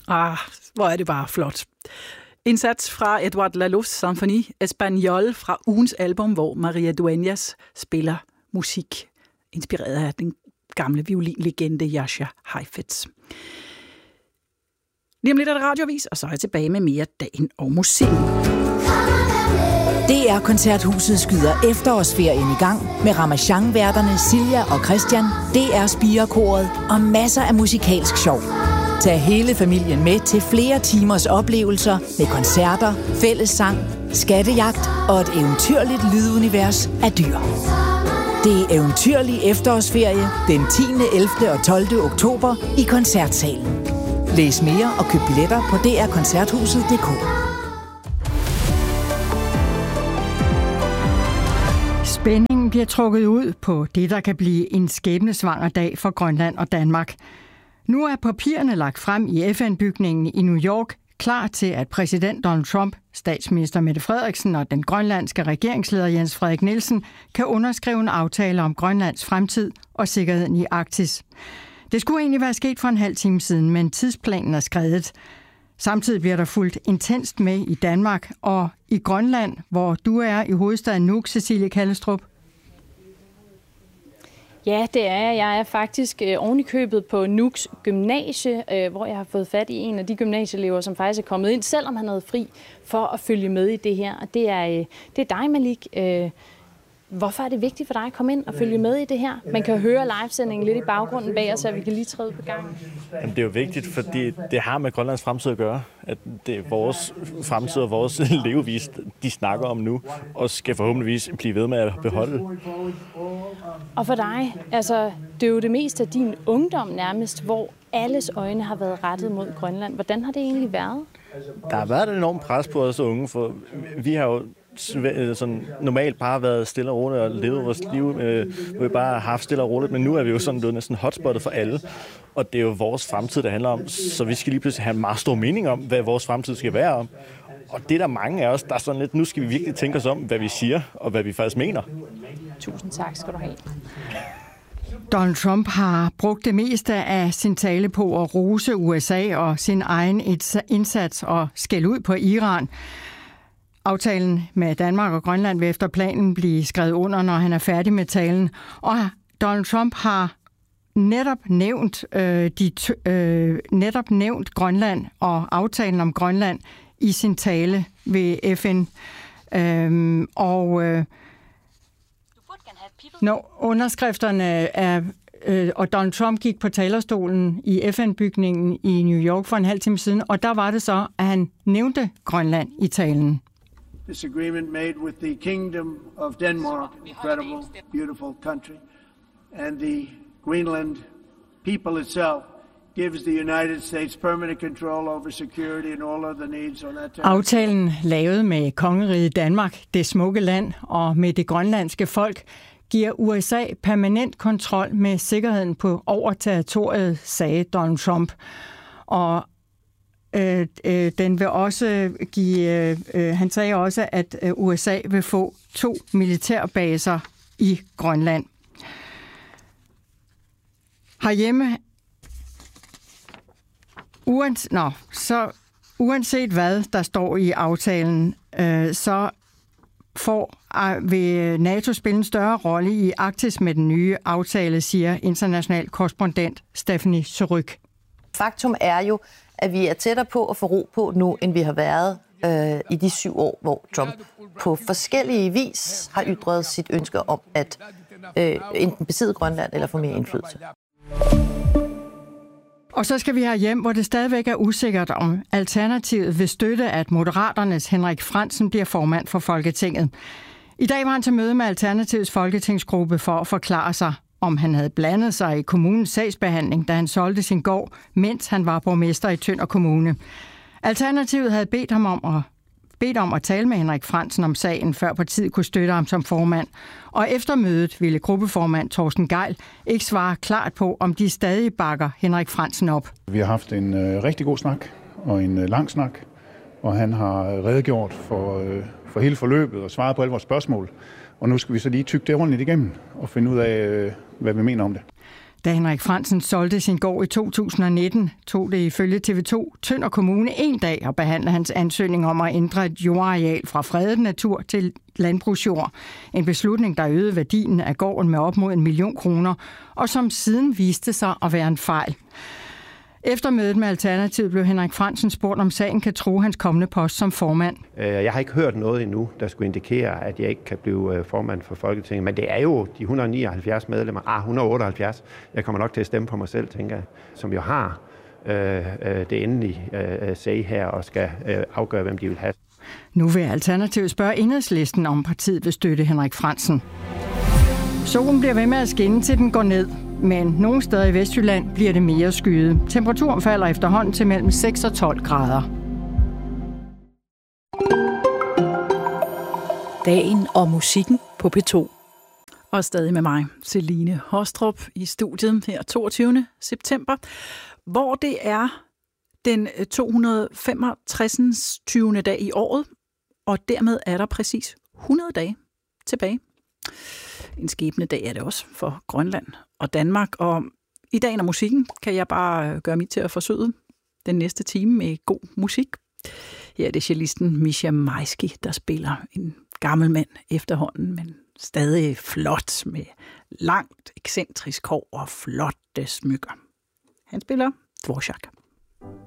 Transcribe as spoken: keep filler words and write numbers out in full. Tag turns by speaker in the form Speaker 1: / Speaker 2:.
Speaker 1: Ah, hvor er det bare flot. Indsats fra Edouard Laloux Symphonie Espagnol fra ugens album, hvor Maria Dueñas spiller musik, inspireret af den gamle violinlegende Jascha Heifetz. Lige om lidt er det radiovis, og så er jeg tilbage med mere Dagen og musikken.
Speaker 2: D R Koncerthuset skyder efterårsferien i gang med Ramasjang-værterne Silja og Christian, D R Spirekoret og masser af musikalsk sjov. Tag hele familien med til flere timers oplevelser med koncerter, fællessang, skattejagt og et eventyrligt lydunivers af dyr. Det er eventyrlig efterårsferie den tiende, ellevte og tolvte oktober i Koncertsalen. Læs mere og køb billetter på d r koncerthuset punktum d k.
Speaker 3: Spændingen bliver trukket ud på det, der kan blive en skæbnesvanger dag for Grønland og Danmark. Nu er papirerne lagt frem i F N-bygningen i New York, klar til, at præsident Donald Trump, statsminister Mette Frederiksen og den grønlandske regeringsleder Jens Frederik Nielsen kan underskrive en aftale om Grønlands fremtid og sikkerheden i Arktis. Det skulle egentlig være sket for en halv time siden, men tidsplanen er skredet. Samtidig bliver der fulgt intenst med i Danmark og i Grønland, hvor du er i hovedstaden Nuuk, Cecilie Kallestrup.
Speaker 4: Ja, det er jeg. Jeg er faktisk øh, oven i købet på Nuuks gymnasie, øh, hvor jeg har fået fat i en af de gymnasieelever, som faktisk er kommet ind, selvom han havde fri, for at følge med i det her. Og det er, øh, det er dig, Malik. Øh, hvorfor er det vigtigt for dig at komme ind og følge med i det her? Man kan høre livesendingen lidt i baggrunden bag os, så vi kan lige træde på gangen.
Speaker 5: Jamen, det er jo vigtigt, fordi det har med Grønlands fremtid at gøre. At det er vores fremtid og vores levevis, de snakker om nu, og skal forhåbentligvis blive ved med at beholde.
Speaker 4: Og for dig, altså, det er jo det meste af din ungdom nærmest, hvor alles øjne har været rettet mod Grønland. Hvordan har det egentlig været?
Speaker 5: Der har været et enormt pres på os unge, for vi har jo sådan normalt bare været stille og roligt og levet vores liv, øh, hvor vi bare har haft stille og roligt, men nu er vi jo sådan noget næsten hotspottet for alle, og det er jo vores fremtid, det handler om, så vi skal lige pludselig have en meget stor mening om, hvad vores fremtid skal være om. Og det er der mange af os, der er sådan lidt, nu skal vi virkelig tænke os om, hvad vi siger, og hvad vi faktisk mener.
Speaker 4: Tusind tak skal du have.
Speaker 3: Donald Trump har brugt det meste af sin tale på at rose U S A og sin egen indsats og skælde ud på Iran. Aftalen med Danmark og Grønland vil efter planen blive skrevet under, når han er færdig med talen. Og Donald Trump har netop nævnt, øh, de t- øh, netop nævnt Grønland og aftalen om Grønland i sin tale ved F N. Øhm, og øh, når underskrifterne er, øh, og Donald Trump gik på talerstolen i F N-bygningen i New York for en halv time siden, og der var det så, at han nævnte Grønland i talen.
Speaker 6: This agreement made with the Kingdom of Denmark, incredible, beautiful country, and the Greenland people itself gives the United States permanent control over security and all other needs on that territory.
Speaker 3: Aftalen lavet med kongeriget Danmark, det smukke land, og med det grønlandske folk, giver U S A permanent kontrol med sikkerheden på over territoriet, sagde Donald Trump. Og øh, øh, den vil også give, øh, han sagde også, at U S A vil få to militærbaser i Grønland. Herhjemme, uanset, nå, så uanset hvad der står i aftalen, øh, så får vil NATO spille en større rolle i Arktis med den nye aftale, siger international korrespondent Stephanie Suryk.
Speaker 7: Faktum er jo, at vi er tættere på at få ro på nu, end vi har været øh, i de syv år, hvor Trump på forskellige vis har ytret sit ønske om at øh, enten besidde Grønland eller få mere indflydelse.
Speaker 3: Og så skal vi have hjem, hvor det stadigvæk er usikkert, om Alternativet vil støtte, at Moderaternes Henrik Frandsen bliver formand for Folketinget. I dag var han til møde med Alternativets folketingsgruppe for at forklare sig, om han havde blandet sig i kommunens sagsbehandling, da han solgte sin gård, mens han var borgmester i Tønder Kommune. Alternativet havde bedt ham om at bedt om at tale med Henrik Frandsen om sagen, før partiet kunne støtte ham som formand. Og efter mødet ville gruppeformand Torsten Gejl ikke svare klart på, om de stadig bakker Henrik Frandsen op.
Speaker 8: Vi har haft en øh, rigtig god snak og en øh, lang snak, og han har redegjort for, øh, for hele forløbet og svaret på alle vores spørgsmål. Og nu skal vi så lige tygge det ordentligt igennem og finde ud af, øh, hvad vi mener om det.
Speaker 3: Da Henrik Frandsen solgte sin gård i to tusind nitten, tog det ifølge T V to Tønder Kommune en dag at behandle hans ansøgning om at ændre et jordareal fra fredet natur til landbrugsjord. En beslutning, der øgede værdien af gården med op mod en million kroner, og som siden viste sig at være en fejl. Efter mødet med Alternativet blev Henrik Frandsen spurgt, om sagen kan true hans kommende post som formand.
Speaker 9: Jeg har ikke hørt noget endnu, der skulle indikere, at jeg ikke kan blive formand for Folketinget. Men det er jo de et hundrede og nioghalvfjerds medlemmer, ah, et hundrede og otteoghalvfjerds. Jeg kommer nok til at stemme på mig selv, tænker jeg, som jo har øh, det endelige øh, sag her og skal øh, afgøre, hvem de vil have.
Speaker 3: Nu vil Alternativet spørge Enhedslisten, om partiet vil støtte Henrik Frandsen. Solen bliver ved med at skinne, til den går ned. Men nogle steder i Vestjylland bliver det mere skyet. Temperaturen falder efterhånden til mellem seks og tolv grader.
Speaker 2: Dagen og musikken på P to.
Speaker 1: Og stadig med mig, Celine Hostrup, i studiet her toogtyvende september, hvor det er den to hundrede og femogtres. dag i året, og dermed er der præcis hundrede dage tilbage. En skæbne dag er det også for Grønland og Danmark, og i dagen og musikken kan jeg bare gøre mit til at forsøge den næste time med god musik. Her er det cellisten Misha Majski, der spiller en gammel mand efterhånden, men stadig flot med langt, ekscentrisk hår og flotte smykker. Han spiller Dvorak.